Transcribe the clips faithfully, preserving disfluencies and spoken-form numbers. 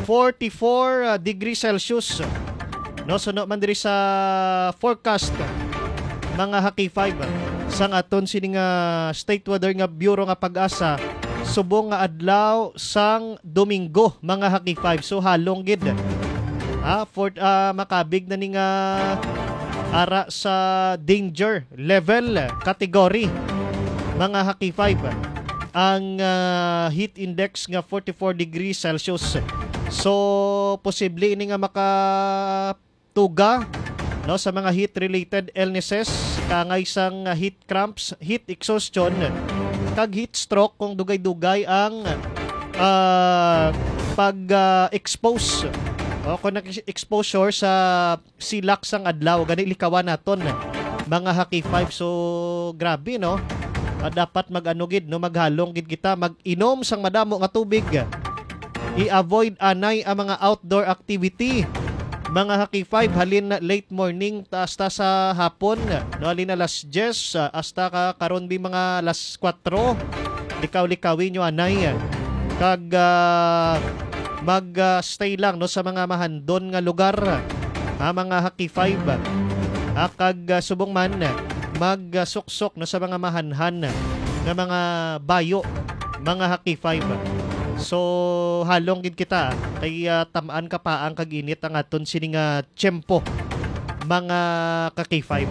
forty-four uh, degrees Celsius. No, suno man diri sa forecast mga Haki five sang aton sini nga State Weather nga Bureau nga pag-asa subong nga adlaw sang Domingo mga Haki five. So halong gid. Ah, for uh, makabig na ni nga ara sa danger level category mga Haki five ang uh, heat index nga forty-four degrees Celsius. So posible ini nga makatuga no sa mga heat related illnesses kangay sang uh, heat cramps, heat exhaustion kag heat stroke kung dugay-dugay ang uh, pag-expose uh, o kung exposure sa silak sang adlaw gani likawan naton mga Haki five. So grabe no. Uh, dapat mag-ano gid no maghalong gid kita mag-inom sang madamo nga tubig. I-avoid anay ang mga outdoor activity. Mga Haki five halin na late morning ta hasta sa hapon no halin na alas diyes uh, hasta ka karon bi mga alas kwatro. Likaw-likawin nyo anay kag uh, mag-stay uh, lang no sa mga mahandon nga lugar ha mga Haki five. Uh, kag uh, subong man magsuksok no sa mga mahanhan nga mga bayo mga Haki five. So halong gid kita kay uh, tamaan ka pa ang kaginit ang aton sini nga tiyempo mga Haki five.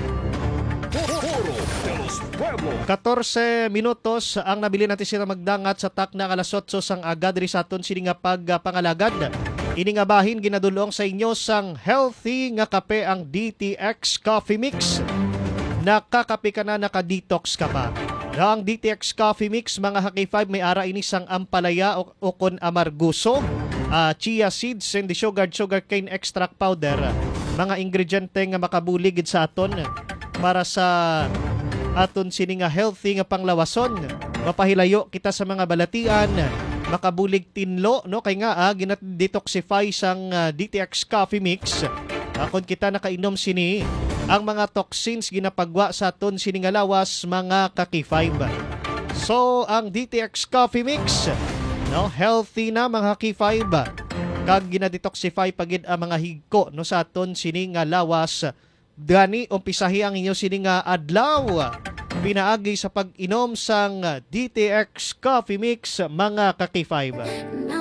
fourteen minutos ang nabili natin sila magdangat sa tak na alas otso sang aga diri sa aton sini nga pagpangalagad. Ini nga bahin ginadulong sa inyo sang healthy nga kape ang D T X Coffee Mix. Nakakape ka na, naka-detox ka pa. Na ang D T X Coffee Mix, mga Haki five, may ara ini sang ampalaya o, o kon amarguso, uh, chia seeds, and the sugar, sugar cane extract powder. Mga ingrediente nga makabuligid sa aton para sa aton sini nga healthy nga panglawason. Mapahilayo kita sa mga balatian, makabulig tinlo, no? Kay nga, ah, ginat-detoxify sang uh, D T X Coffee Mix. Akon kita nakainom sini ang mga toxins ginapagwa sa aton sini nga lawas mga Haki five. So ang D T X Coffee Mix no healthy na mga Haki five kag ginadetoxify pagid ang mga higko no sa aton sini nga lawas. Gani umpisahi ang inyo sini nga adlaw pinaagi sa pag-inom sang D T X Coffee Mix mga Haki five.